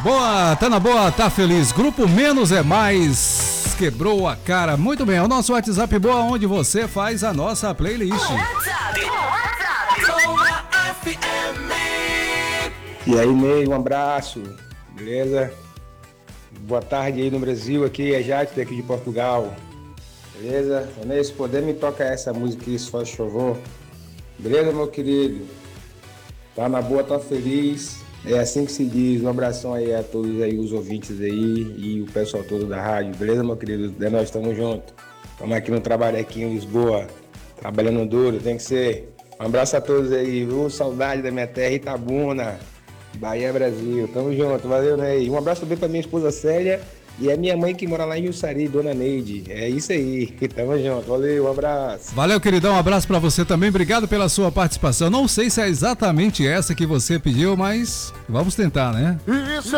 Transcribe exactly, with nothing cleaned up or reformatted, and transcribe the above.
Boa, tá na boa, tá feliz. Grupo Menos é Mais, quebrou a cara. Muito bem, é o nosso WhatsApp Boa, onde você faz a nossa playlist. E aí, Ney, um abraço, beleza? Boa tarde aí no Brasil, aqui é Jade daqui de Portugal, beleza? Ney, se puder me toca essa música aqui, se faz favor, beleza, meu querido? Tá na boa, tá feliz, é assim que se diz. Um abração aí a todos aí, os ouvintes aí e o pessoal todo da rádio, beleza, meu querido? De nós estamos juntos, estamos aqui no trabalho aqui em Lisboa, trabalhando duro, tem que ser. Um abraço a todos aí, viu? Saudade da minha terra, Itabuna, Bahia, Brasil. Tamo junto, valeu, Ney. Um abraço também pra minha esposa Célia e a minha mãe que mora lá em Jussari, Dona Neide. É isso aí, tamo junto, valeu, um abraço. Valeu, queridão, um abraço pra você também, obrigado pela sua participação. Não sei se é exatamente essa que você pediu, mas vamos tentar, né? Isso